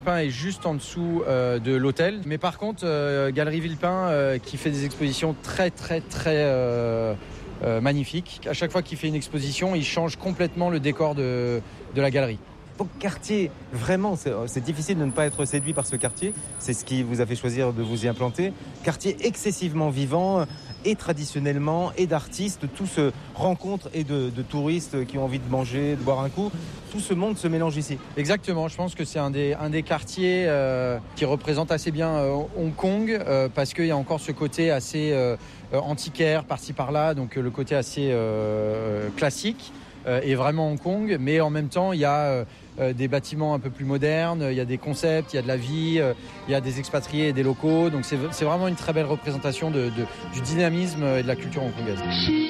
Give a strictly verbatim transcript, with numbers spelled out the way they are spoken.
Villepin est juste en dessous euh, de l'hôtel, mais par contre, euh, Galerie Villepin euh, qui fait des expositions très très très euh, euh, magnifiques. À chaque fois qu'il fait une exposition, il change complètement le décor de, de la galerie. Donc quartier, vraiment, c'est, c'est difficile de ne pas être séduit par ce quartier. C'est ce qui vous a fait choisir de vous y implanter. Quartier excessivement vivant, et traditionnellement, et d'artistes. Tout se rencontre, et de, de touristes qui ont envie de manger, de boire un coup. Tout ce monde se mélange ici. Exactement, je pense que c'est un des, un des quartiers euh, qui représente assez bien euh, Hong Kong, euh, parce qu'il y a encore ce côté assez euh, antiquaire, par-ci par-là, donc euh, le côté assez euh, classique. Est vraiment Hong Kong, mais en même temps il y a euh, des bâtiments un peu plus modernes, il y a des concepts, il y a de la vie, euh, il y a des expatriés et des locaux, donc c'est, c'est vraiment une très belle représentation de, de, du dynamisme et de la culture hongkongaise.